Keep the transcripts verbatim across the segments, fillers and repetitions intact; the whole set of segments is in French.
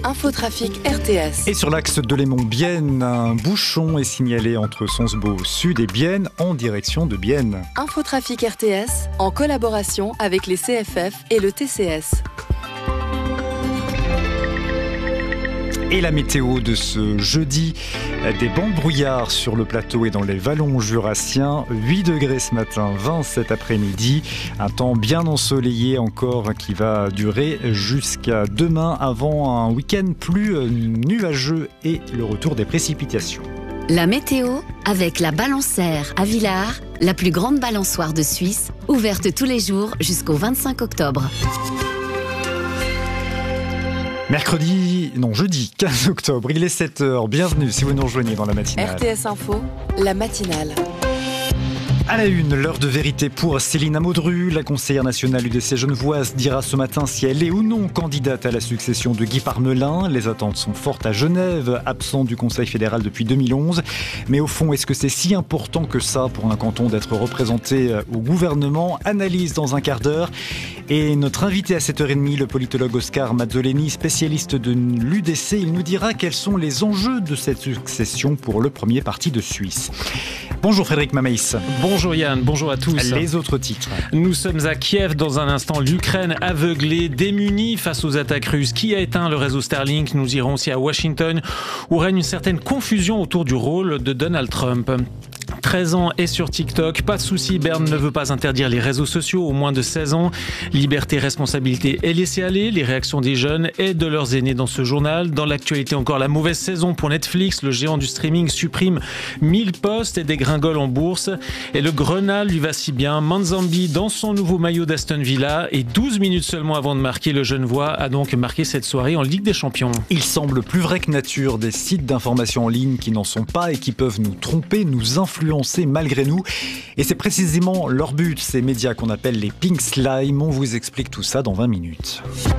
Infotrafic R T S. Et sur l'axe de Lémont-Bienne, un bouchon est signalé entre Sonsbeau Sud et Bienne en direction de Bienne. Infotrafic R T S en collaboration avec les C F F et le T C S. Et la météo de ce jeudi, des bancs de brouillard sur le plateau et dans les vallons jurassiens, huit degrés ce matin, vingt cet après-midi, un temps bien ensoleillé encore qui va durer jusqu'à demain avant un week-end plus nuageux et le retour des précipitations. La météo avec la Balançaire à Villars, la plus grande balançoire de Suisse, ouverte tous les jours jusqu'au vingt-cinq octobre. Mercredi, non jeudi quinze octobre, il est sept heures, bienvenue si vous nous rejoignez dans la matinale. R T S Info, la matinale. À la une, l'heure de vérité pour Céline Amodru. La conseillère nationale U D C genevoise dira ce matin si elle est ou non candidate à la succession de Guy Parmelin. Les attentes sont fortes à Genève, absent du Conseil fédéral depuis deux mille onze. Mais au fond, est-ce que c'est si important que ça pour un canton d'être représenté au gouvernement ? Analyse dans un quart d'heure. Et notre invité à sept heures trente, le politologue Oscar Mazzoleni, spécialiste de l'U D C, il nous dira quels sont les enjeux de cette succession pour le premier parti de Suisse. Bonjour Frédéric Mamaïs. Bonjour Yann, bonjour à tous. Les autres titres. Nous sommes à Kiev dans un instant. L'Ukraine aveuglée, démunie face aux attaques russes. Qui a éteint le réseau Starlink ? Nous irons aussi à Washington où règne une certaine confusion autour du rôle de Donald Trump. treize ans et sur TikTok. Pas de souci, Berne ne veut pas interdire les réseaux sociaux aux moins de seize ans. Liberté, responsabilité et laisser aller. Les réactions des jeunes et de leurs aînés dans ce journal. Dans l'actualité encore, la mauvaise saison pour Netflix. Le géant du streaming supprime mille postes et dégringole en bourse. Et le Grenat lui va si bien. Manzambi dans son nouveau maillot d'Aston Villa. Et douze minutes seulement avant de marquer, le Genevois a donc marqué cette soirée en Ligue des Champions. Il semble plus vrai que nature des sites d'information en ligne qui n'en sont pas et qui peuvent nous tromper, nous influencer malgré nous. Et c'est précisément leur but, ces médias qu'on appelle les pink slime. On vous explique tout ça dans vingt minutes.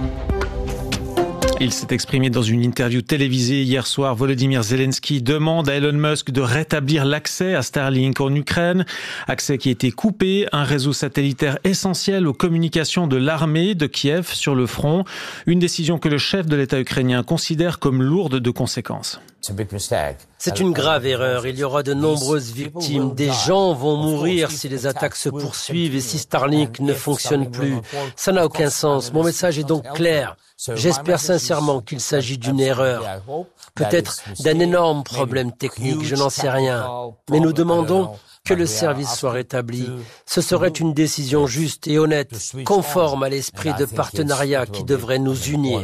Il s'est exprimé dans une interview télévisée hier soir. Volodymyr Zelensky demande à Elon Musk de rétablir l'accès à Starlink en Ukraine. Accès qui a été coupé, un réseau satellitaire essentiel aux communications de l'armée de Kiev sur le front. Une décision que le chef de l'État ukrainien considère comme lourde de conséquences. C'est une grave erreur. Il y aura de nombreuses victimes. Des gens vont mourir si les attaques se poursuivent et si Starlink ne fonctionne plus. Ça n'a aucun sens. Mon message est donc clair. J'espère sincèrement qu'il s'agit d'une erreur. Peut-être d'un énorme problème technique, je n'en sais rien. Mais nous demandons que le service soit rétabli. Ce serait une décision juste et honnête, conforme à l'esprit de partenariat qui devrait nous unir.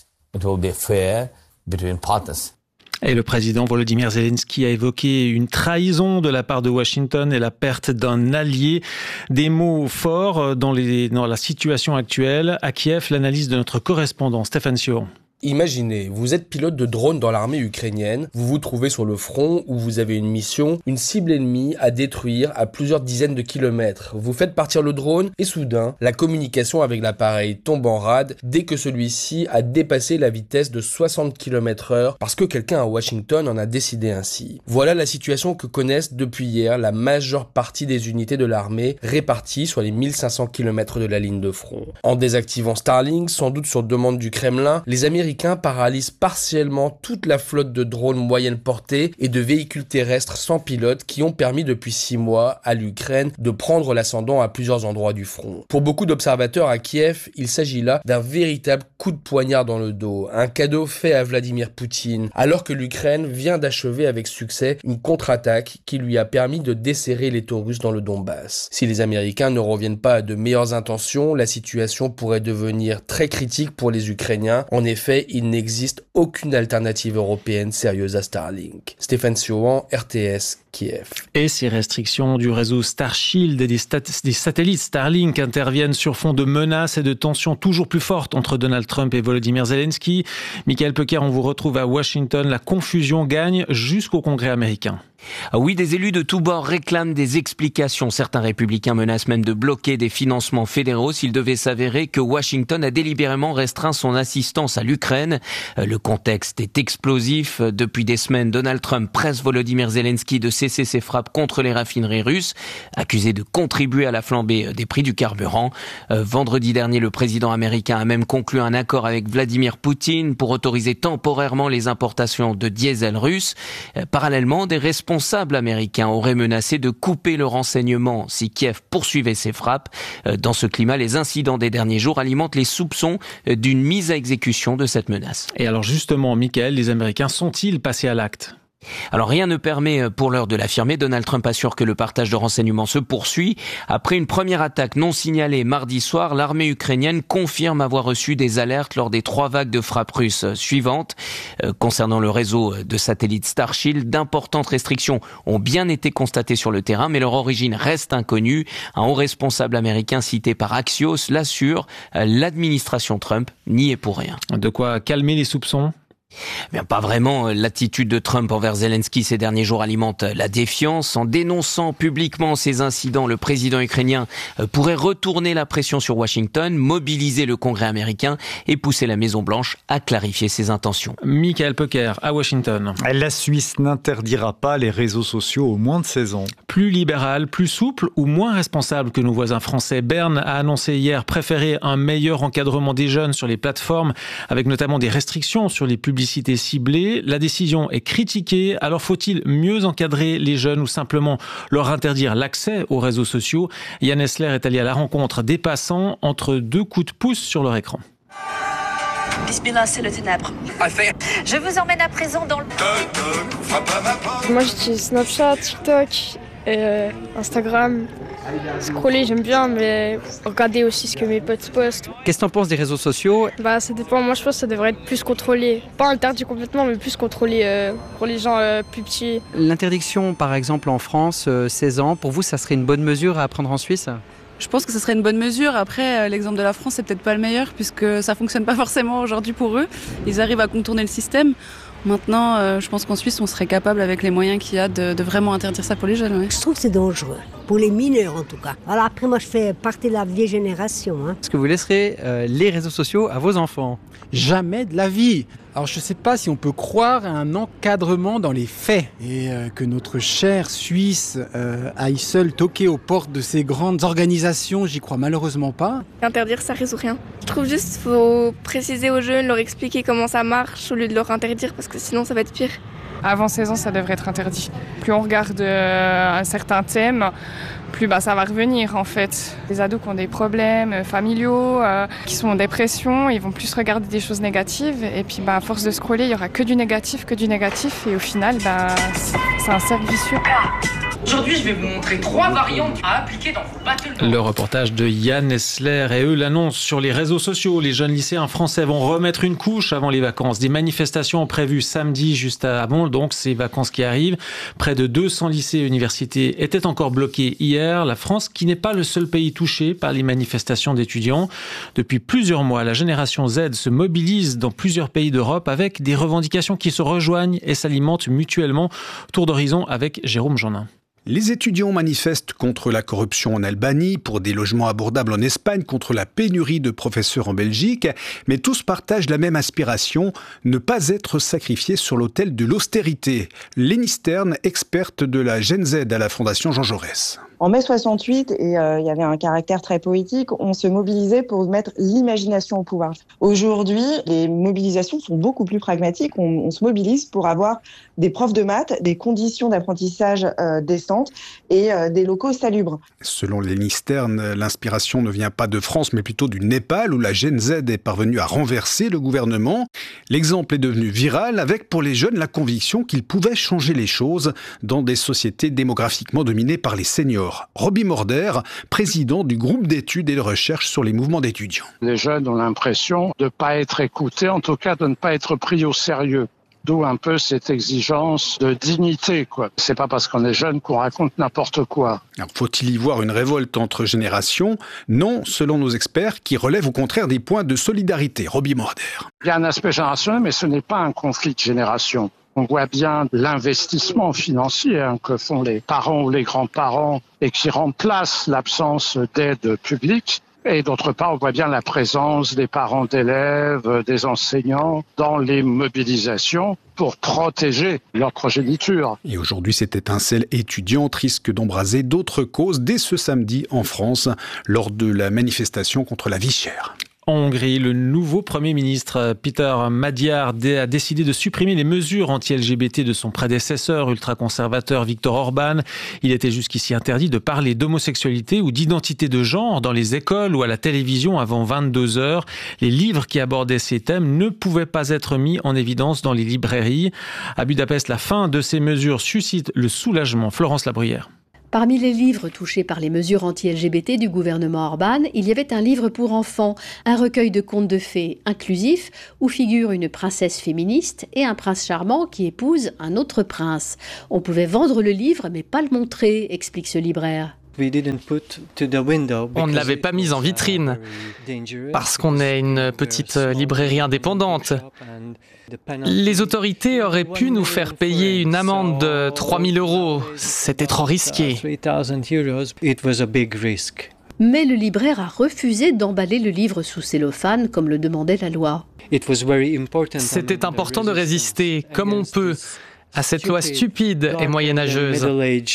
Et le président Volodymyr Zelensky a évoqué une trahison de la part de Washington et la perte d'un allié. Des mots forts dans, les, dans la situation actuelle. À Kiev, l'analyse de notre correspondant Stéphane Sion. Imaginez, vous êtes pilote de drone dans l'armée ukrainienne, vous vous trouvez sur le front où vous avez une mission, une cible ennemie à détruire à plusieurs dizaines de kilomètres. Vous faites partir le drone et soudain, la communication avec l'appareil tombe en rade dès que celui-ci a dépassé la vitesse de soixante kilomètres heure parce que quelqu'un à Washington en a décidé ainsi. Voilà la situation que connaissent depuis hier la majeure partie des unités de l'armée réparties sur les mille cinq cents kilomètres de la ligne de front. En désactivant Starlink, sans doute sur demande du Kremlin, les Américains paralysent partiellement toute la flotte de drones moyenne portée et de véhicules terrestres sans pilote qui ont permis depuis six mois à l'Ukraine de prendre l'ascendant à plusieurs endroits du front. Pour beaucoup d'observateurs à Kiev, il s'agit là d'un véritable coup de poignard dans le dos, un cadeau fait à Vladimir Poutine, alors que l'Ukraine vient d'achever avec succès une contre-attaque qui lui a permis de desserrer l'étau russe dans le Donbass. Si les Américains ne reviennent pas à de meilleures intentions, la situation pourrait devenir très critique pour les Ukrainiens. En effet, il n'existe aucune alternative européenne sérieuse à Starlink. Stéphane Siohan, R T S, Kiev. Et ces restrictions du réseau Starshield et des, stat- des satellites Starlink interviennent sur fond de menaces et de tensions toujours plus fortes entre Donald Trump et Volodymyr Zelensky. Michael Pecker, on vous retrouve à Washington. La confusion gagne jusqu'au Congrès américain. Oui, des élus de tous bords réclament des explications. Certains républicains menacent même de bloquer des financements fédéraux s'il devait s'avérer que Washington a délibérément restreint son assistance à l'Ukraine. Le contexte est explosif. Depuis des semaines, Donald Trump presse Volodymyr Zelensky de cesser ses frappes contre les raffineries russes, accusées de contribuer à la flambée des prix du carburant. Euh, vendredi dernier, le président américain a même conclu un accord avec Vladimir Poutine pour autoriser temporairement les importations de diesel russe. Euh, parallèlement, des responsables américains auraient menacé de couper le renseignement si Kiev poursuivait ses frappes. Euh, dans ce climat, les incidents des derniers jours alimentent les soupçons d'une mise à exécution de cette menace. Et alors justement, Mickaël, les Américains sont-ils passés à l'acte ? Alors rien ne permet pour l'heure de l'affirmer. Donald Trump assure que le partage de renseignements se poursuit. Après une première attaque non signalée mardi soir, l'armée ukrainienne confirme avoir reçu des alertes lors des trois vagues de frappes russes suivantes. Euh, concernant le réseau de satellites Starshield, d'importantes restrictions ont bien été constatées sur le terrain, mais leur origine reste inconnue. Un haut responsable américain cité par Axios l'assure, l'administration Trump n'y est pour rien. De quoi calmer les soupçons ? Bien, pas vraiment. L'attitude de Trump envers Zelensky ces derniers jours alimente la défiance. En dénonçant publiquement ces incidents, le président ukrainien pourrait retourner la pression sur Washington, mobiliser le Congrès américain et pousser la Maison-Blanche à clarifier ses intentions. Mickaël Peucker, à Washington. La Suisse n'interdira pas les réseaux sociaux aux moins de seize ans. Plus libéral, plus souple ou moins responsable que nos voisins français, Berne a annoncé hier préférer un meilleur encadrement des jeunes sur les plateformes, avec notamment des restrictions sur les publicités ciblées. La décision est critiquée. Alors faut-il mieux encadrer les jeunes ou simplement leur interdire l'accès aux réseaux sociaux ? Yann Essler est allé à la rencontre des passants entre deux coups de pouce sur leur écran. Bismillah, c'est le ténèbre. Je vous emmène à présent dans le... Moi j'utilise Snapchat, TikTok et euh, Instagram. Scroller j'aime bien, mais regarder aussi ce que mes potes postent. Qu'est-ce que t'en penses des réseaux sociaux ? Bah ça dépend, moi je pense que ça devrait être plus contrôlé. Pas interdit complètement, mais plus contrôlé euh, pour les gens euh, plus petits. L'interdiction par exemple en France, euh, seize ans, pour vous ça serait une bonne mesure à prendre en Suisse ? Je pense que ce serait une bonne mesure. Après, l'exemple de la France, c'est peut-être pas le meilleur puisque ça fonctionne pas forcément aujourd'hui pour eux. Ils arrivent à contourner le système. Maintenant, euh, je pense qu'en Suisse, on serait capable, avec les moyens qu'il y a, de, de vraiment interdire ça pour les jeunes. Ouais. Je trouve que c'est dangereux, pour les mineurs en tout cas. Alors après, moi, je fais partie de la vieille génération. Hein. Est-ce que vous laisserez euh, les réseaux sociaux à vos enfants ? Jamais de la vie. Alors je ne sais pas si on peut croire à un encadrement dans les faits et euh, que notre chère Suisse euh, aille seule toquer aux portes de ces grandes organisations, j'y crois malheureusement pas. Interdire, ça résout rien. Je trouve juste qu'il faut préciser aux jeunes, leur expliquer comment ça marche au lieu de leur interdire parce que sinon ça va être pire. Avant seize ans, ça devrait être interdit. Plus on regarde euh, un certain thème, plus bah, ça va revenir en fait. Les ados qui ont des problèmes familiaux, euh, qui sont en dépression, ils vont plus regarder des choses négatives. Et puis bah, à force de scroller, il y aura que du négatif, que du négatif. Et au final, bah, c'est un cercle vicieux. Aujourd'hui, je vais vous montrer trois variantes à appliquer dans vos battles. Le reportage de Yann Essler et eux l'annoncent sur les réseaux sociaux. Les jeunes lycéens français vont remettre une couche avant les vacances. Des manifestations prévues samedi juste avant, donc ces vacances qui arrivent. Près de deux cents lycées et universités étaient encore bloqués hier. La France, qui n'est pas le seul pays touché par les manifestations d'étudiants. Depuis plusieurs mois, la génération Z se mobilise dans plusieurs pays d'Europe avec des revendications qui se rejoignent et s'alimentent mutuellement. Tour d'horizon avec Jérôme Jeannin. Les étudiants manifestent contre la corruption en Albanie, pour des logements abordables en Espagne, contre la pénurie de professeurs en Belgique, mais tous partagent la même aspiration, ne pas être sacrifiés sur l'autel de l'austérité. Lénie Stern, experte de la Gen Z à la Fondation Jean Jaurès. En mai soixante-huit, et euh, il y avait un caractère très poétique, on se mobilisait pour mettre l'imagination au pouvoir. Aujourd'hui, les mobilisations sont beaucoup plus pragmatiques. On, on se mobilise pour avoir des profs de maths, des conditions d'apprentissage euh, décentes et euh, des locaux salubres. Selon Lénie Stern, l'inspiration ne vient pas de France, mais plutôt du Népal, où la Gen Z est parvenue à renverser le gouvernement. L'exemple est devenu viral, avec pour les jeunes la conviction qu'ils pouvaient changer les choses dans des sociétés démographiquement dominées par les seniors. Roby Morder, président du groupe d'études et de recherche sur les mouvements d'étudiants. Les jeunes ont l'impression de ne pas être écoutés, en tout cas de ne pas être pris au sérieux. D'où un peu cette exigence de dignité, quoi. C'est pas parce qu'on est jeune qu'on raconte n'importe quoi. Alors, faut-il y voir une révolte entre générations ? Non, selon nos experts, qui relèvent au contraire des points de solidarité. Roby Morder. Il y a un aspect générationnel, mais ce n'est pas un conflit de génération. On voit bien l'investissement financier hein, que font les parents ou les grands-parents et qui remplace l'absence d'aide publique. Et d'autre part, on voit bien la présence des parents d'élèves, des enseignants dans les mobilisations pour protéger leur progéniture. Et aujourd'hui, cette étincelle étudiante risque d'embraser d'autres causes dès ce samedi en France, lors de la manifestation contre la vie chère. En Hongrie, le nouveau Premier ministre Peter Magyar a décidé de supprimer les mesures anti-L G B T de son prédécesseur ultra-conservateur Viktor Orban. Il était jusqu'ici interdit de parler d'homosexualité ou d'identité de genre dans les écoles ou à la télévision avant vingt-deux heures. Les livres qui abordaient ces thèmes ne pouvaient pas être mis en évidence dans les librairies. À Budapest, la fin de ces mesures suscite le soulagement. Florence Labruyère. Parmi les livres touchés par les mesures anti-L G B T du gouvernement Orban, il y avait un livre pour enfants, un recueil de contes de fées inclusif où figure une princesse féministe et un prince charmant qui épouse un autre prince. On pouvait vendre le livre mais pas le montrer, explique ce libraire. On ne l'avait pas mise en vitrine parce qu'on est une petite librairie indépendante. Les autorités auraient pu nous faire payer une amende de trois mille euros. C'était trop risqué. Mais le libraire a refusé d'emballer le livre sous cellophane comme le demandait la loi. C'était important de résister, comme on peut, à cette loi stupide et moyenâgeuse.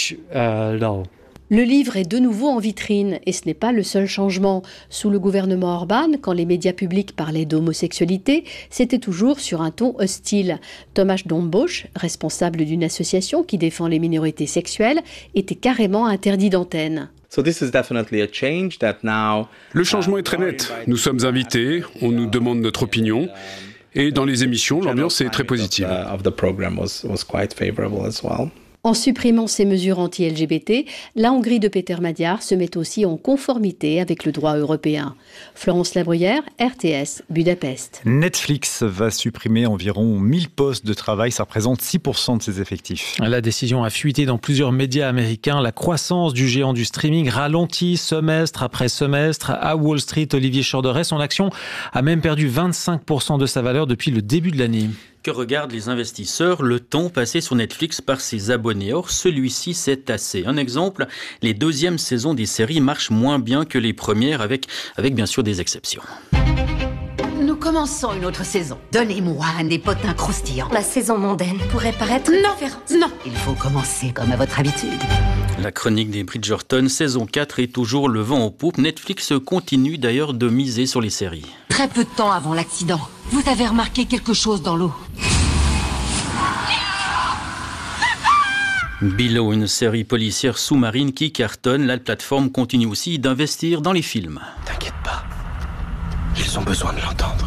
Le livre est de nouveau en vitrine et ce n'est pas le seul changement. Sous le gouvernement Orban, quand les médias publics parlaient d'homosexualité, c'était toujours sur un ton hostile. Tomasz Dombosz, responsable d'une association qui défend les minorités sexuelles, était carrément interdit d'antenne. Le changement est très net. Nous sommes invités, on nous demande notre opinion. Et dans les émissions, l'ambiance est très positive. En supprimant ces mesures anti-L G B T, la Hongrie de Peter Magyar se met aussi en conformité avec le droit européen. Florence Labruyère, R T S, Budapest. Netflix va supprimer environ mille postes de travail, ça représente six pour cent de ses effectifs. La décision a fuité dans plusieurs médias américains. La croissance du géant du streaming ralentit semestre après semestre. À Wall Street, Olivier Chorderet, son action a même perdu vingt-cinq pour cent de sa valeur depuis le début de l'année. Que regardent les investisseurs? Le temps passé sur Netflix par ses abonnés. Or, celui-ci s'est tassé. Un exemple, les deuxièmes saisons des séries marchent moins bien que les premières, avec, avec bien sûr des exceptions. Nous commençons une autre saison. Donnez-moi un des potins croustillants. La saison mondaine pourrait paraître non, différente. Non, il faut commencer comme à votre habitude. La chronique des Bridgerton, saison quatre, est toujours le vent en poupe. Netflix continue d'ailleurs de miser sur les séries. Très peu de temps avant l'accident, vous avez remarqué quelque chose dans l'eau. Below, une série policière sous-marine qui cartonne. La plateforme continue aussi d'investir dans les films. T'inquiète pas, ils ont besoin de l'entendre.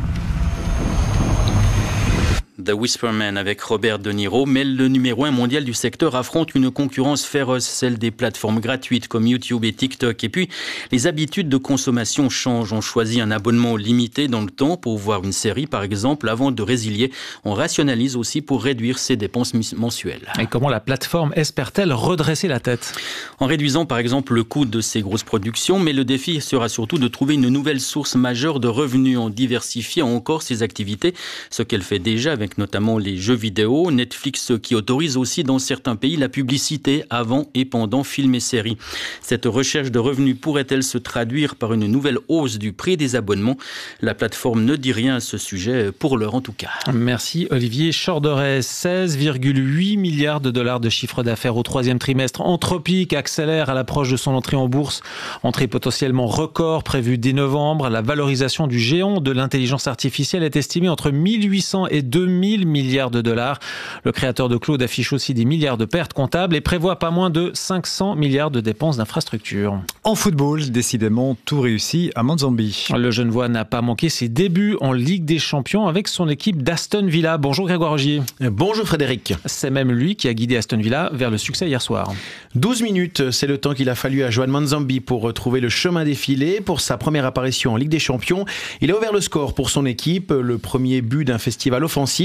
The Whisperman avec Robert De Niro, mais le numéro un mondial du secteur affronte une concurrence féroce, celle des plateformes gratuites comme YouTube et TikTok. Et puis, les habitudes de consommation changent. On choisit un abonnement limité dans le temps pour voir une série, par exemple, avant de résilier. On rationalise aussi pour réduire ses dépenses mensuelles. Et comment la plateforme espère-t-elle redresser la tête? En réduisant, par exemple, le coût de ses grosses productions, mais le défi sera surtout de trouver une nouvelle source majeure de revenus en diversifiant encore ses activités, ce qu'elle fait déjà avec notamment les jeux vidéo. Netflix qui autorise aussi dans certains pays la publicité avant et pendant films et séries. Cette recherche de revenus pourrait-elle se traduire par une nouvelle hausse du prix des abonnements? La plateforme ne dit rien à ce sujet, pour l'heure en tout cas. Merci Olivier Chorderet. seize virgule huit milliards de dollars de chiffre d'affaires au troisième trimestre. Anthropic accélère à l'approche de son entrée en bourse. Entrée potentiellement record prévue dès novembre. La valorisation du géant de l'intelligence artificielle est estimée entre mille huit cents et deux mille milliards de dollars. Le créateur de Claude affiche aussi des milliards de pertes comptables et prévoit pas moins de cinq cents milliards de dépenses d'infrastructures. En football, décidément, tout réussi à Manzambi. Le Genevois n'a pas manqué ses débuts en Ligue des Champions avec son équipe d'Aston Villa. Bonjour Grégoire Rogier. Bonjour Frédéric. C'est même lui qui a guidé Aston Villa vers le succès hier soir. douze minutes, c'est le temps qu'il a fallu à Joan Manzambi pour retrouver le chemin défilé. Pour sa première apparition en Ligue des Champions, il a ouvert le score pour son équipe. Le premier but d'un festival offensif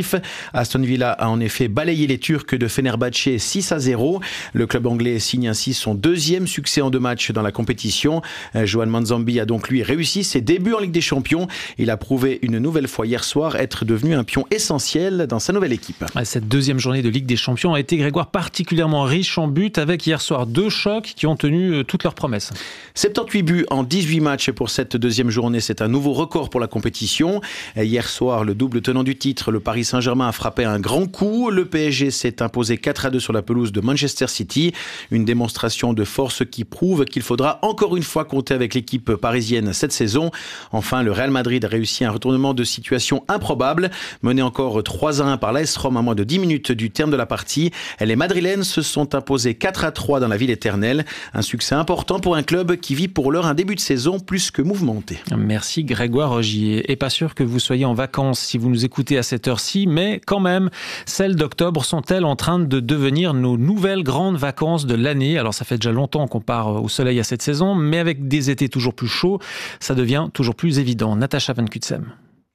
Cardiff. Aston Villa a en effet balayé les Turcs de Fenerbahçe six à zéro. Le club anglais signe ainsi son deuxième succès en deux matchs dans la compétition. Johan Manzambi a donc lui réussi ses débuts en Ligue des Champions. Il a prouvé une nouvelle fois hier soir être devenu un pion essentiel dans sa nouvelle équipe. Cette deuxième journée de Ligue des Champions a été, Grégoire, particulièrement riche en buts, avec hier soir deux chocs qui ont tenu toutes leurs promesses. soixante-dix-huit buts en dix-huit matchs pour cette deuxième journée, c'est un nouveau record pour la compétition. Hier soir, le double tenant du titre, le Paris Saint-Germain a frappé un grand coup. Le P S G s'est imposé quatre à deux sur la pelouse de Manchester City. Une démonstration de force qui prouve qu'il faudra encore une fois compter avec l'équipe parisienne cette saison. Enfin, le Real Madrid a réussi un retournement de situation improbable. Mené encore trois à un par l'A S Rome à moins de dix minutes du terme de la partie, les Madrilènes se sont imposés quatre à trois dans la ville éternelle. Un succès important pour un club qui vit pour l'heure un début de saison plus que mouvementé. Merci Grégoire Rogier. Et pas sûr que vous soyez en vacances si vous nous écoutez à cette heure-ci, mais quand même, celles d'octobre sont-elles en train de devenir nos nouvelles grandes vacances de l'année? Alors ça fait déjà longtemps qu'on part au soleil à cette saison, mais avec des étés toujours plus chauds, ça devient toujours plus évident. Natacha Van Kutsem.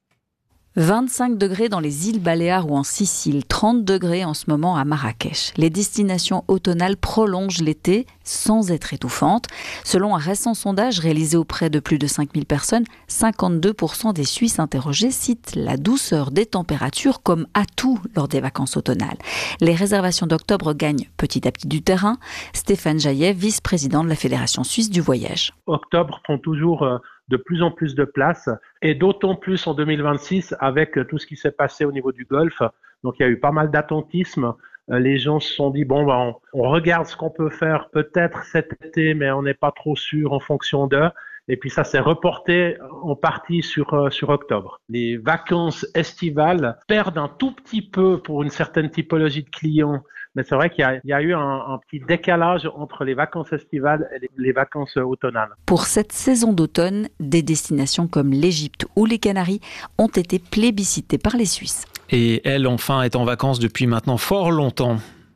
vingt-cinq degrés dans les îles Baléares ou en Sicile, trente degrés en ce moment à Marrakech. Les destinations automnales prolongent l'été sans être étouffantes. Selon un récent sondage réalisé auprès de plus de cinq mille personnes, cinquante-deux pour cent des Suisses interrogés citent la douceur des températures comme atout lors des vacances automnales. Les réservations d'octobre gagnent petit à petit du terrain. Stéphane Jaillet, vice-président de la Fédération suisse du voyage. Octobre prend toujours euh, de plus en plus de place, et d'autant plus en deux mille vingt-six avec tout ce qui s'est passé au niveau du Golfe. Donc il y a eu pas mal d'attentisme. Les gens se sont dit, bon, ben, on, on regarde ce qu'on peut faire peut-être cet été, mais on n'est pas trop sûr en fonction d'eux. Et puis ça s'est reporté en partie sur, euh, sur octobre. Les vacances estivales perdent un tout petit peu pour une certaine typologie de clients. Mais c'est vrai qu'il y a, il y a eu un, un petit décalage entre les vacances estivales et les, les vacances automnales. Pour cette saison d'automne, des destinations comme l'Égypte ou les Canaries ont été plébiscitées par les Suisses. Et elle, enfin, est en vacances depuis maintenant fort longtemps.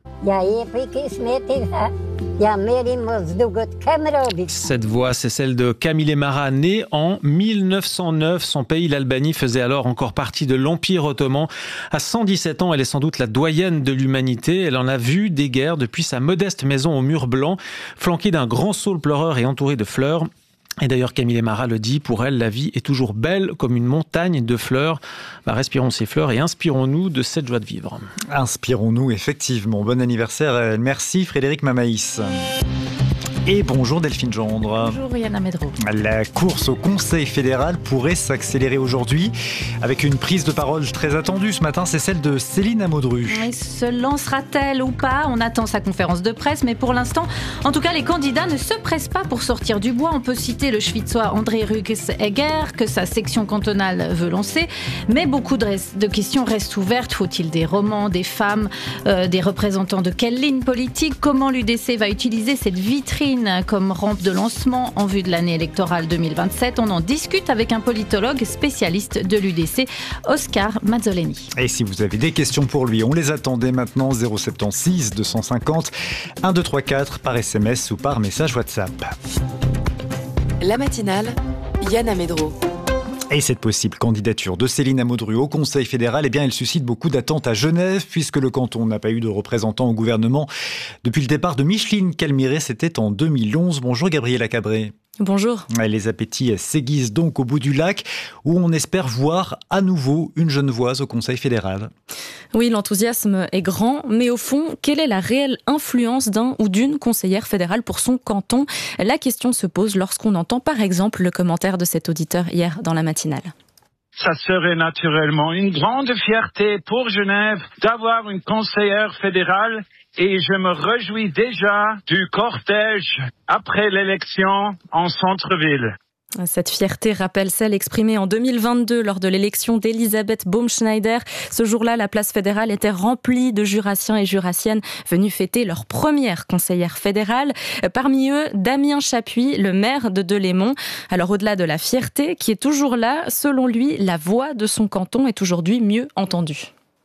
Cette voix, c'est celle de Camille Mara, née en mille neuf cent neuf. Son pays, l'Albanie, faisait alors encore partie de l'Empire ottoman. À cent dix-sept ans, elle est sans doute la doyenne de l'humanité. Elle en a vu des guerres depuis sa modeste maison au mur blanc, flanquée d'un grand saule pleureur et entourée de fleurs. Et d'ailleurs, Camille Mara le dit, pour elle, la vie est toujours belle comme une montagne de fleurs. Bah, respirons ces fleurs et inspirons-nous de cette joie de vivre. Inspirons-nous, effectivement. Bon anniversaire. Merci Frédéric Mamaïs. Et bonjour Delphine Gendre. Bonjour Yann Amedro. La course au Conseil fédéral pourrait s'accélérer aujourd'hui avec une prise de parole très attendue ce matin, c'est celle de Céline Amodru. Et se lancera-t-elle ou pas? On attend sa conférence de presse, mais pour l'instant, en tout cas, les candidats ne se pressent pas pour sortir du bois. On peut citer le Schwyzois André Rüegsegger, que sa section cantonale veut lancer, mais beaucoup de, res- de questions restent ouvertes. Faut-il des romans, des femmes, euh, des représentants de quelle ligne politique? Comment l'U D C va utiliser cette vitrine comme rampe de lancement en vue de l'année électorale deux mille vingt-sept? On en discute avec un politologue spécialiste de l'U D C, Oscar Mazzoleni. Et si vous avez des questions pour lui, on les attendait maintenant, zéro sept six deux cent cinquante un deux trois quatre par S M S ou par message WhatsApp. La matinale, Yann Amedro. Et cette possible candidature de Céline Amodru au Conseil fédéral, eh bien, elle suscite beaucoup d'attentes à Genève, puisque le canton n'a pas eu de représentant au gouvernement depuis le départ de Micheline Calmiret, c'était en deux mille onze. Bonjour Gabriela Cabré. Bonjour. Les appétits s'aiguisent donc au bout du lac, où on espère voir à nouveau une Genevoise au Conseil fédéral. Oui, l'enthousiasme est grand, mais au fond, quelle est la réelle influence d'un ou d'une conseillère fédérale pour son canton? La question se pose lorsqu'on entend par exemple le commentaire de cet auditeur hier dans la matinale. Ça serait naturellement une grande fierté pour Genève d'avoir une conseillère fédérale. Et je me réjouis déjà du cortège après l'élection en centre-ville. Cette fierté rappelle celle exprimée en deux mille vingt-deux lors de l'élection d'Elisabeth Baumschneider. Ce jour-là, la place fédérale était remplie de jurassiens et jurassiennes venus fêter leur première conseillère fédérale. Parmi eux, Damien Chapuis, le maire de Delémont. Alors au-delà de la fierté qui est toujours là, selon lui, la voix de son canton est aujourd'hui mieux entendue.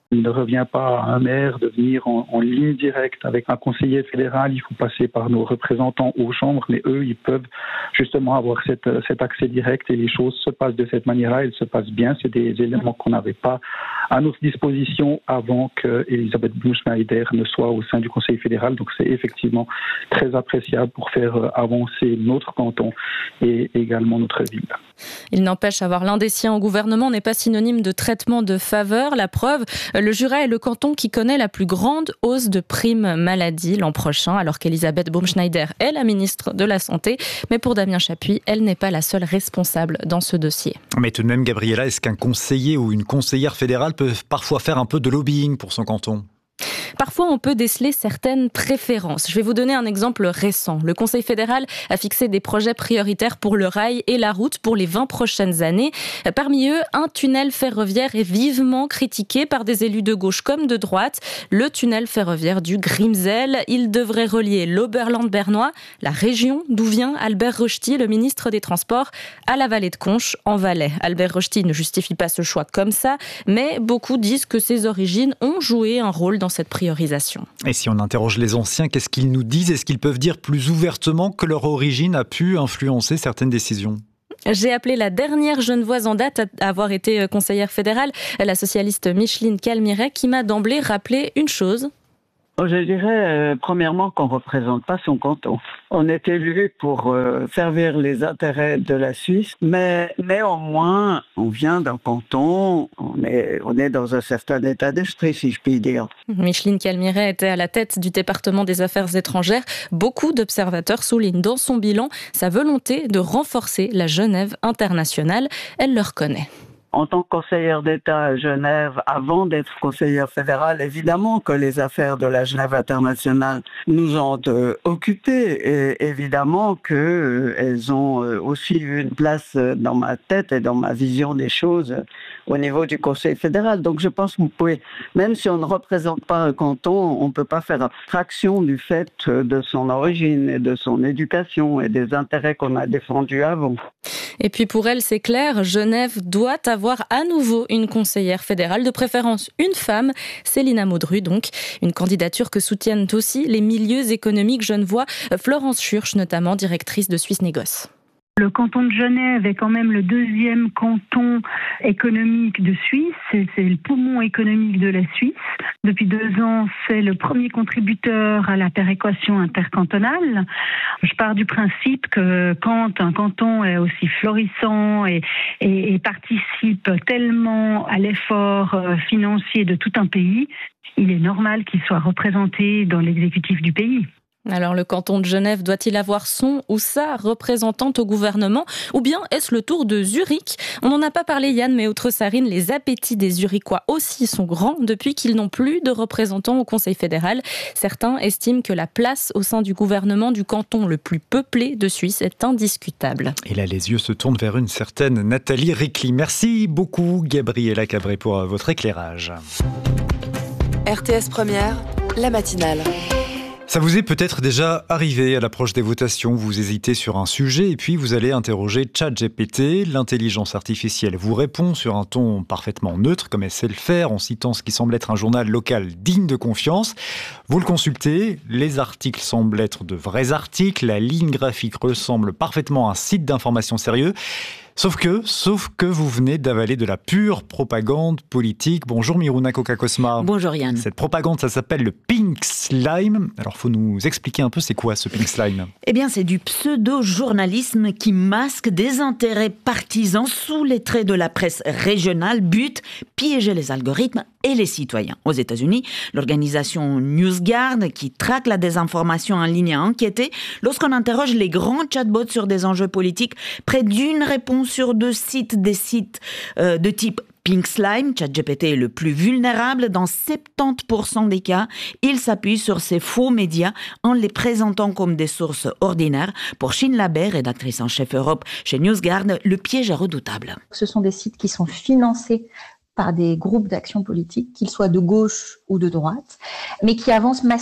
Il ne revient pas à un maire de venir en, en ligne directe avec un conseiller fédéral. Il faut passer par nos représentants aux chambres, mais eux, ils peuvent justement avoir cette, cet accès direct et les choses se passent de cette manière-là. Elles se passent bien. C'est des éléments qu'on n'avait pas à notre disposition avant qu'Elisabeth Blum-Schneider ne soit au sein du Conseil fédéral. Donc c'est effectivement très appréciable pour faire avancer notre canton et également notre ville. Il n'empêche, avoir l'un des siens au gouvernement n'est pas synonyme de traitement de faveur. La preuve, le Jura est le canton qui connaît la plus grande hausse de primes maladie l'an prochain, alors qu'Elisabeth Baumschneider est la ministre de la Santé. Mais pour Damien Chapuis, elle n'est pas la seule responsable dans ce dossier. Mais tout de même, Gabriella, est-ce qu'un conseiller ou une conseillère fédérale peut parfois faire un peu de lobbying pour son canton ? Parfois, on peut déceler certaines préférences. Je vais vous donner un exemple récent. Le Conseil fédéral a fixé des projets prioritaires pour le rail et la route pour les vingt prochaines années. Parmi eux, un tunnel ferroviaire est vivement critiqué par des élus de gauche comme de droite. Le tunnel ferroviaire du Grimsel. Il devrait relier l'Oberland bernois, la région d'où vient Albert Rochety, le ministre des Transports, à la vallée de Conches, en Valais. Albert Rochety ne justifie pas ce choix comme ça, mais beaucoup disent que ses origines ont joué un rôle dans cette priorisation. Et si on interroge les anciens, qu'est-ce qu'ils nous disent ? Est-ce qu'ils peuvent dire plus ouvertement que leur origine a pu influencer certaines décisions ? J'ai appelé la dernière Genevoise en date à avoir été conseillère fédérale, la socialiste Micheline Calmiret, qui m'a d'emblée rappelé une chose. Je dirais euh, premièrement qu'on ne représente pas son canton. On est élu pour euh, servir les intérêts de la Suisse, mais néanmoins, on vient d'un canton, on est, on est dans un certain état d'esprit, si je puis dire. Micheline Calmiret était à la tête du département des affaires étrangères. Beaucoup d'observateurs soulignent dans son bilan sa volonté de renforcer la Genève internationale. Elle le reconnaît. En tant que conseillère d'État à Genève, avant d'être conseillère fédérale, évidemment que les affaires de la Genève internationale nous ont euh, occupés et évidemment qu'elles euh, ont euh, aussi eu une place dans ma tête et dans ma vision des choses euh, au niveau du Conseil fédéral. Donc je pense que vous pouvez, même si on ne représente pas un canton, on ne peut pas faire abstraction du fait de son origine et de son éducation et des intérêts qu'on a défendus avant. Et puis pour elle, c'est clair, Genève doit avoir à nouveau une conseillère fédérale, de préférence une femme, Célina Maudru donc, une candidature que soutiennent aussi les milieux économiques genevois, Florence Schurch notamment, directrice de Suisse Négoce. Le canton de Genève est quand même le deuxième canton économique de Suisse, c'est, c'est le poumon économique de la Suisse. Depuis deux ans, c'est le premier contributeur à la péréquation intercantonale. Je pars du principe que quand un canton est aussi florissant et, et, et participe tellement à l'effort financier de tout un pays, il est normal qu'il soit représenté dans l'exécutif du pays. Alors le canton de Genève doit-il avoir son ou sa représentante au gouvernement ? Ou bien est-ce le tour de Zurich ? On n'en a pas parlé Yann, mais outre Sarine, les appétits des Zurichois aussi sont grands depuis qu'ils n'ont plus de représentants au Conseil fédéral. Certains estiment que la place au sein du gouvernement du canton le plus peuplé de Suisse est indiscutable. Et là les yeux se tournent vers une certaine Nathalie Ricli. Merci beaucoup Gabriella Cabré pour votre éclairage. R T S Première, la matinale. Ça vous est peut-être déjà arrivé à l'approche des votations, vous hésitez sur un sujet et puis vous allez interroger ChatGPT. L'intelligence artificielle vous répond sur un ton parfaitement neutre, comme elle sait le faire, en citant ce qui semble être un journal local digne de confiance. Vous le consultez, les articles semblent être de vrais articles, la ligne graphique ressemble parfaitement à un site d'information sérieux. Sauf que, sauf que vous venez d'avaler de la pure propagande politique. Bonjour Miruna Kokakosma. Bonjour Yann. Cette propagande, ça s'appelle le Pink Slime. Alors, faut nous expliquer un peu c'est quoi ce Pink Slime ? Eh bien, c'est du pseudo-journalisme qui masque des intérêts partisans sous les traits de la presse régionale. But, piéger les algorithmes et les citoyens. Aux États-Unis, l'organisation NewsGuard, qui traque la désinformation en ligne, a enquêté. Lorsqu'on interroge les grands chatbots sur des enjeux politiques, près d'une réponse sur deux sites des sites euh, de type Pink Slime, ChatGPT est le plus vulnérable. Dans soixante-dix pour cent des cas, il s'appuie sur ces faux médias en les présentant comme des sources ordinaires. Pour Chine Labert, rédactrice en chef Europe chez NewsGuard, le piège est redoutable. Ce sont des sites qui sont financés par des groupes d'action politique, qu'ils soient de gauche ou de droite, mais qui avancent masqués.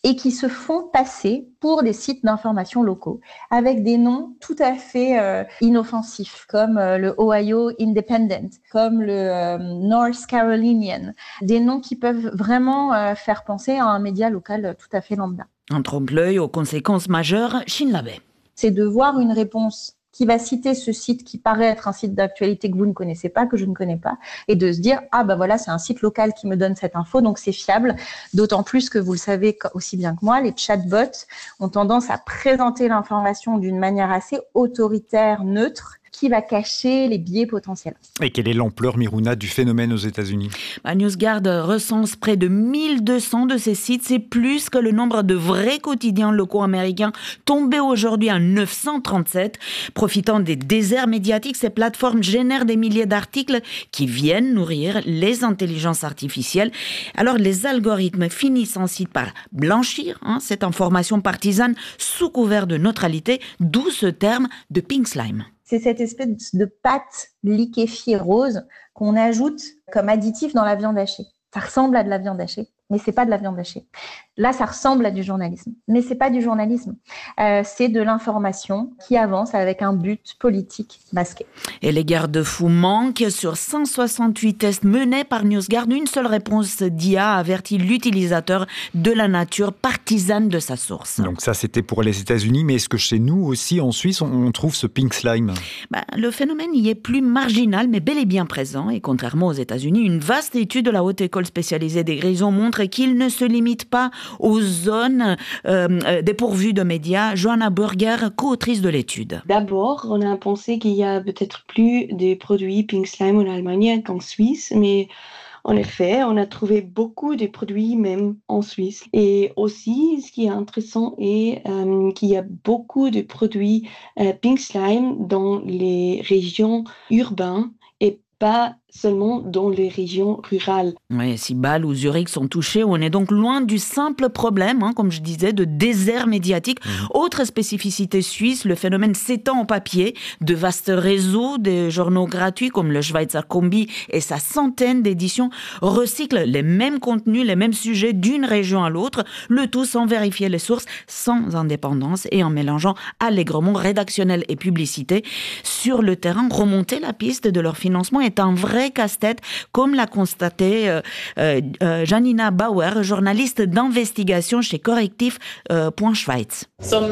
et qui se font passer pour des sites d'information locaux avec des noms tout à fait euh, inoffensifs comme euh, le Ohio Independent, comme le euh, North Carolinian, des noms qui peuvent vraiment euh, faire penser à un média local tout à fait lambda. Un trompe-l'œil aux conséquences majeures, Chine Labé. C'est de voir une réponse qui va citer ce site qui paraît être un site d'actualité que vous ne connaissez pas, que je ne connais pas, et de se dire « Ah ben voilà, c'est un site local qui me donne cette info, donc c'est fiable », d'autant plus que vous le savez aussi bien que moi, les chatbots ont tendance à présenter l'information d'une manière assez autoritaire, neutre, qui va cacher les biais potentiels. Et quelle est l'ampleur, Miruna, du phénomène aux États-Unis ? Bah, NewsGuard recense près de mille deux cents de ces sites. C'est plus que le nombre de vrais quotidiens locaux américains, tombés aujourd'hui à neuf cent trente-sept. Profitant des déserts médiatiques, ces plateformes génèrent des milliers d'articles qui viennent nourrir les intelligences artificielles. Alors, les algorithmes finissent ensuite par blanchir hein, cette information partisane sous couvert de neutralité, d'où ce terme de pink slime. C'est cette espèce de pâte liquéfiée rose qu'on ajoute comme additif dans la viande hachée. Ça ressemble à de la viande hachée, mais c'est pas de la viande hachée. Là, ça ressemble à du journalisme, mais c'est pas du journalisme. Euh, c'est de l'information qui avance avec un but politique masqué. Et les garde-fous manquent. Sur cent soixante-huit tests menés par NewsGuard, une seule réponse d'I A avertit l'utilisateur de la nature partisane de sa source. Donc ça, c'était pour les États-Unis, mais est-ce que chez nous aussi, en Suisse, on trouve ce pink slime ? Bah, le phénomène y est plus marginal, mais bel et bien présent. Et contrairement aux États-Unis, une vaste étude de la Haute École spécialisée des Grisons montre qu'il ne se limite pas aux zones euh, dépourvues de médias. Johanna Burger, co-autrice de l'étude. D'abord, on a pensé qu'il y a peut-être plus de produits Pink Slime en Allemagne qu'en Suisse, mais en effet, on a trouvé beaucoup de produits même en Suisse. Et aussi, ce qui est intéressant est euh, qu'il y a beaucoup de produits euh, Pink Slime dans les régions urbaines et pas seulement dans les régions rurales. Oui, si Bâle ou Zurich sont touchés, on est donc loin du simple problème, hein, comme je disais, de désert médiatique. Mmh. Autre spécificité suisse, le phénomène s'étend en papier. De vastes réseaux de journaux gratuits comme le Schweizer Kombi et sa centaine d'éditions recyclent les mêmes contenus, les mêmes sujets d'une région à l'autre, le tout sans vérifier les sources, sans indépendance et en mélangeant allègrement rédactionnel et publicité. Sur le terrain, remonter la piste de leur financement est un vrai casse-tête, comme l'a constaté euh, euh, Janina Bauer, journaliste d'investigation chez Correctif euh, Schweiz.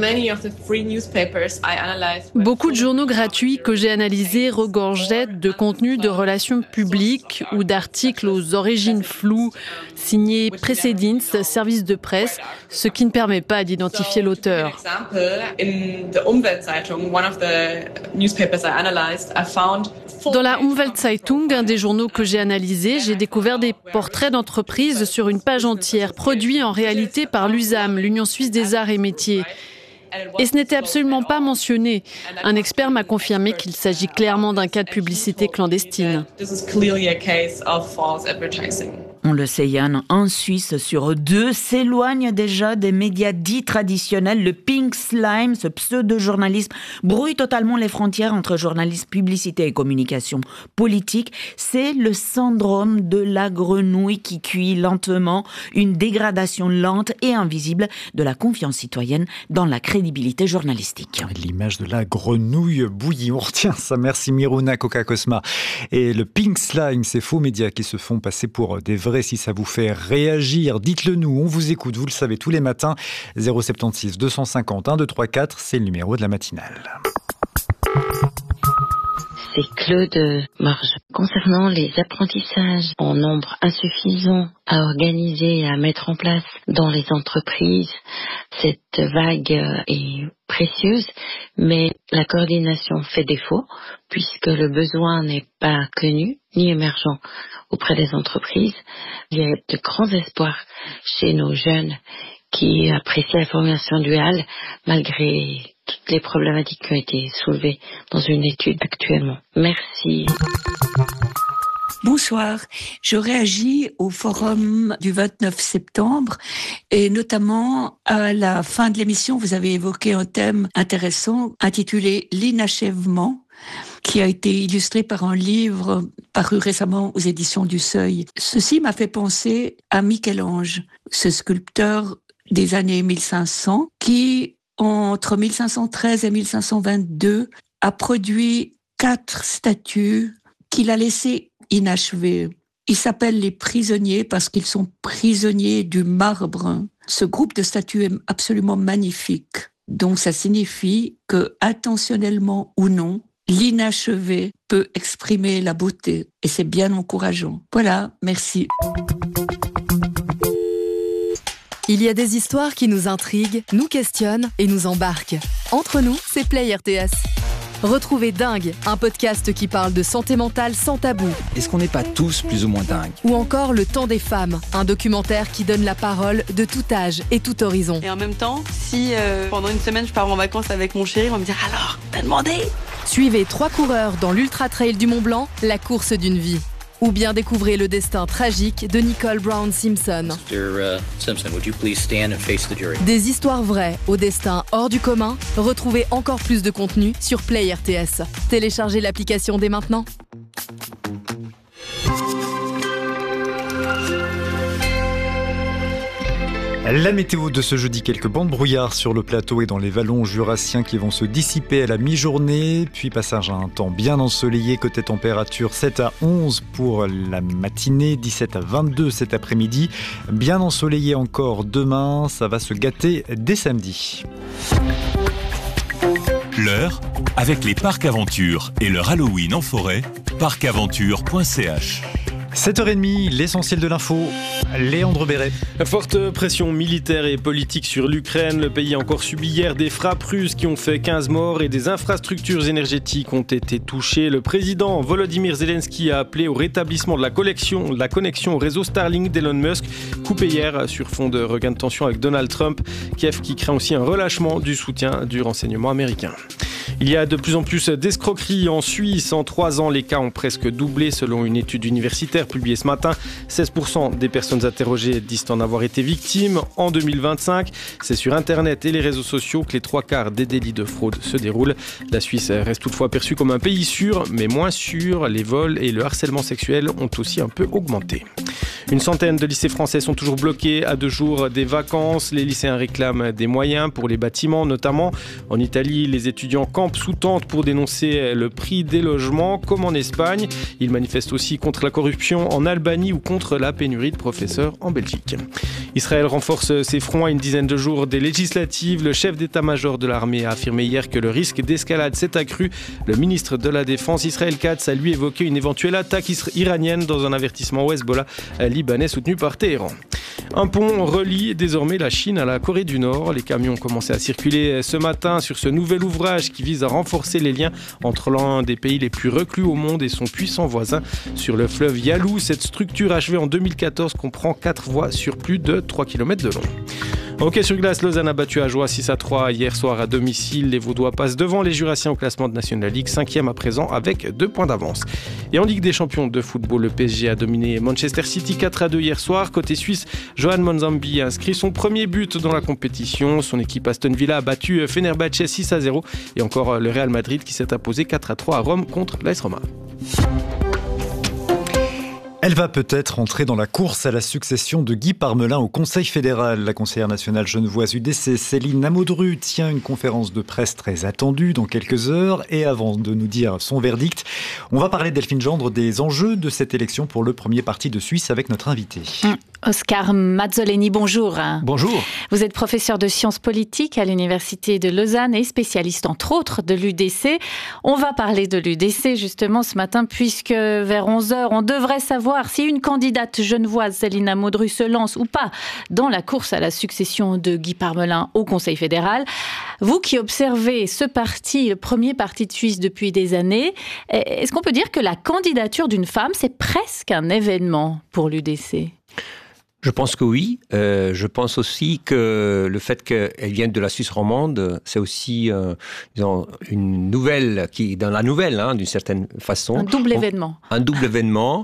Beaucoup de journaux gratuits que j'ai analysés regorgeaient de contenus de relations publiques ou d'articles aux origines floues, signés Precedins, service de presse, ce qui ne permet pas d'identifier l'auteur. Dans la Umweltzeitung, un des journaux que j'ai analysé, j'ai découvert des portraits d'entreprises sur une page entière, produits en réalité par l'U S A M, l'Union Suisse des Arts et Métiers. Et ce n'était absolument pas mentionné. Un expert m'a confirmé qu'il s'agit clairement d'un cas de publicité clandestine. On le sait, Yann, un Suisse sur deux s'éloigne déjà des médias dits traditionnels. Le pink slime, ce pseudo-journalisme, brouille totalement les frontières entre journalisme, publicité et communication politique. C'est le syndrome de la grenouille qui cuit lentement, une dégradation lente et invisible de la confiance citoyenne dans la crédibilité journalistique. L'image de la grenouille bouillie, on retient ça. Merci Miruna Kokakosma. Et le pink slime, ces faux médias qui se font passer pour des vrais. Si ça vous fait réagir, dites-le nous, on vous écoute, vous le savez, tous les matins. zéro sept six deux cent cinquante un deux trois quatre, c'est le numéro de la matinale. C'est Claude Marge. Concernant les apprentissages en nombre insuffisant à organiser et à mettre en place dans les entreprises, cette vague est précieuse, mais la coordination fait défaut puisque le besoin n'est pas connu ni émergent auprès des entreprises. Il y a de grands espoirs chez nos jeunes qui apprécient la formation duale malgré toutes les problématiques qui ont été soulevées dans une étude actuellement. Merci. Bonsoir. Je réagis au forum du vingt-neuf septembre et notamment à la fin de l'émission, vous avez évoqué un thème intéressant intitulé « L'inachèvement » qui a été illustré par un livre paru récemment aux éditions du Seuil. Ceci m'a fait penser à Michel-Ange, ce sculpteur des années mille cinq cents qui, entre mille cinq cent treize et mille cinq cent vingt-deux, a produit quatre statues qu'il a laissées inachevées. Ils s'appellent les prisonniers parce qu'ils sont prisonniers du marbre. Ce groupe de statues est absolument magnifique. Donc ça signifie que, intentionnellement ou non, l'inachevé peut exprimer la beauté. Et c'est bien encourageant. Voilà, merci. Il y a des histoires qui nous intriguent, nous questionnent et nous embarquent. Entre nous, c'est Play R T S. Retrouvez Dingue, un podcast qui parle de santé mentale sans tabou. Est-ce qu'on n'est pas tous plus ou moins dingues ? Ou encore Le Temps des femmes, un documentaire qui donne la parole de tout âge et tout horizon. Et en même temps, si euh, pendant une semaine je pars en vacances avec mon chéri, on va me dire « Alors, t'as demandé ?» Suivez trois coureurs dans l'Ultra Trail du Mont Blanc, la course d'une vie. Ou bien découvrez le destin tragique de Nicole Brown Simpson. mister Simpson, would you please stand and face the jury? Des histoires vraies au destin hors du commun. Retrouvez encore plus de contenu sur Play R T S. Téléchargez l'application dès maintenant. La météo de ce jeudi, quelques bancs de brouillard sur le plateau et dans les vallons jurassiens qui vont se dissiper à la mi-journée, puis passage à un temps bien ensoleillé, côté température sept à onze pour la matinée, dix-sept à vingt-deux cet après-midi, bien ensoleillé encore demain, ça va se gâter dès samedi. L'heure, avec les parcs Aventure et leur Halloween en forêt, parc aventure point c h. sept heures trente, l'essentiel de l'info, Léandre Béret. Forte pression militaire et politique sur l'Ukraine. Le pays a encore subi hier des frappes russes qui ont fait quinze morts et des infrastructures énergétiques ont été touchées. Le président Volodymyr Zelensky a appelé au rétablissement de la connexion, la connexion au réseau Starlink d'Elon Musk, coupé hier sur fond de regain de tension avec Donald Trump. Kiev qui craint aussi un relâchement du soutien du renseignement américain. Il y a de plus en plus d'escroqueries en Suisse. En trois ans, les cas ont presque doublé selon une étude universitaire publiée ce matin. seize pour cent des personnes interrogées disent en avoir été victimes. En deux mille vingt-cinq, c'est sur Internet et les réseaux sociaux que les trois quarts des délits de fraude se déroulent. La Suisse reste toutefois perçue comme un pays sûr, mais moins sûr. Les vols et le harcèlement sexuel ont aussi un peu augmenté. Une centaine de lycées français sont toujours bloqués à deux jours des vacances. Les lycéens réclament des moyens pour les bâtiments, notamment. En Italie, les étudiants campent sous tente pour dénoncer le prix des logements, comme en Espagne. Ils manifestent aussi contre la corruption en Albanie ou contre la pénurie de professeurs en Belgique. Israël renforce ses fronts à une dizaine de jours des législatives. Le chef d'état-major de l'armée a affirmé hier que le risque d'escalade s'est accru. Le ministre de la Défense, Israël Katz, a lui évoqué une éventuelle attaque iranienne dans un avertissement au Hezbollah libanais soutenu par Téhéran. Un pont relie désormais la Chine à la Corée du Nord. Les camions ont commencé à circuler ce matin sur ce nouvel ouvrage qui vise à renforcer les liens entre l'un des pays les plus reclus au monde et son puissant voisin sur le fleuve Yalu. Cette structure achevée en deux mille quatorze comprend quatre voies sur plus de trois kilomètres de long. Hockey sur glace, Lausanne a battu Ajoie six à trois hier soir à domicile. Les Vaudois passent devant les Jurassiens au classement de National League, cinquième à présent avec deux points d'avance. Et en Ligue des Champions de football, le P S G a dominé Manchester City quatre à deux hier soir. Côté suisse, Johan Monzambi a inscrit son premier but dans la compétition. Son équipe Aston Villa a battu Fenerbahçe six à zéro. Et encore le Real Madrid qui s'est imposé quatre à trois à Rome contre l'A S Roma. Elle va peut-être entrer dans la course à la succession de Guy Parmelin au Conseil fédéral. La conseillère nationale genevoise U D C, Céline Amodru, tient une conférence de presse très attendue dans quelques heures. Et avant de nous dire son verdict, on va parler, Delphine Gendre, des enjeux de cette élection pour le premier parti de Suisse avec notre invité. Oscar Mazzoleni, bonjour. Bonjour. Vous êtes professeur de sciences politiques à l'Université de Lausanne et spécialiste entre autres de l'U D C. On va parler de l'U D C justement ce matin puisque vers onze heures, on devrait savoir si une candidate genevoise, Céline Amodru, se lance ou pas dans la course à la succession de Guy Parmelin au Conseil fédéral. Vous qui observez ce parti, le premier parti de Suisse depuis des années, est-ce qu'on peut dire que la candidature d'une femme, c'est presque un événement pour l'U D C ? Je pense que oui. Euh, je pense aussi que le fait qu'elle vienne de la Suisse romande, c'est aussi euh, disons, une nouvelle qui dans la nouvelle, hein, d'une certaine façon. Un double événement. Un double événement.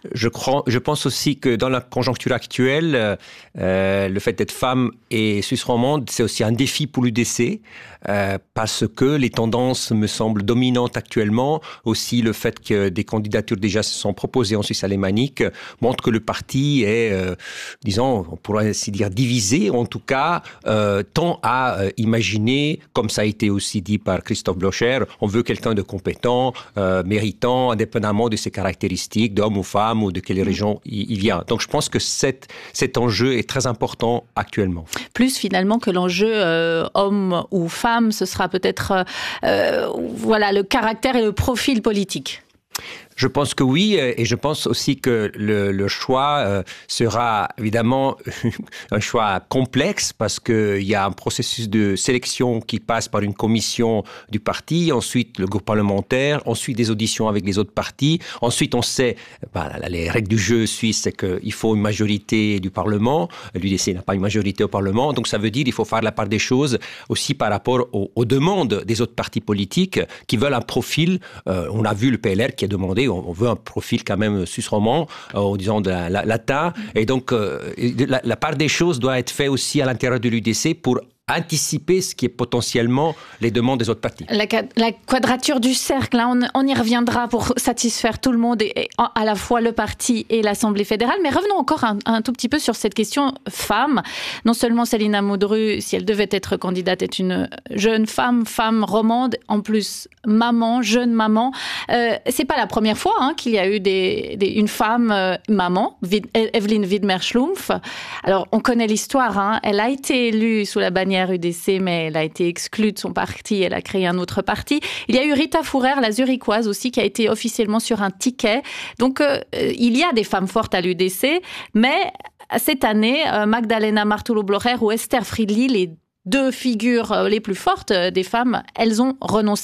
Je, crois, je pense aussi que dans la conjoncture actuelle, euh, le fait d'être femme et Suisse romande, c'est aussi un défi pour l'U D C, euh, parce que les tendances me semblent dominantes actuellement. Aussi, le fait que des candidatures déjà se sont proposées en Suisse alémanique montre que le parti est, euh, disons, on pourrait ainsi dire divisé, en tout cas, euh, tend à euh, imaginer, comme ça a été aussi dit par Christophe Blocher, on veut quelqu'un de compétent, euh, méritant, indépendamment de ses caractéristiques, d'homme ou femme, ou de quelle région il vient. Donc je pense que cette, cet enjeu est très important actuellement. Plus finalement que l'enjeu euh, homme ou femme, ce sera peut-être euh, voilà, le caractère et le profil politique. Je pense que oui, et je pense aussi que le, le choix euh, sera évidemment un choix complexe parce qu'il y a un processus de sélection qui passe par une commission du parti, ensuite le groupe parlementaire, ensuite des auditions avec les autres partis. Ensuite, on sait, bah, les règles du jeu suisse, c'est qu'il faut une majorité du Parlement. L'U D C n'a pas une majorité au Parlement, donc ça veut dire qu'il faut faire la part des choses aussi par rapport aux, aux demandes des autres partis politiques qui veulent un profil. Euh, on a vu le P L R qui a demandé on veut un profil quand même suisse romand, euh, en disant de la, la, latin. Et donc, euh, la, la part des choses doit être faite aussi à l'intérieur de l'U D C pour anticiper ce qui est potentiellement les demandes des autres partis. La, la quadrature du cercle, hein, on, on y reviendra pour satisfaire tout le monde, et, et à la fois le parti et l'Assemblée fédérale. Mais revenons encore un, un tout petit peu sur cette question femme. Non seulement Céline Amodru, si elle devait être candidate, est une jeune femme, femme romande, en plus maman, jeune maman. Euh, c'est pas la première fois hein, qu'il y a eu des, des, une femme euh, maman, Vid, Evelyn Widmer-Schlumpf. Alors, on connaît l'histoire. Hein, elle a été élue sous la bannière U D C, mais elle a été exclue de son parti, elle a créé un autre parti. Il y a eu Rita Fourer, la zurichoise aussi, qui a été officiellement sur un ticket. Donc, euh, il y a des femmes fortes à l'U D C, mais cette année, euh, Magdalena Martolo-Blocher ou Esther Friedli, les deux figures les plus fortes des femmes, elles ont renoncé. Pourquoi ?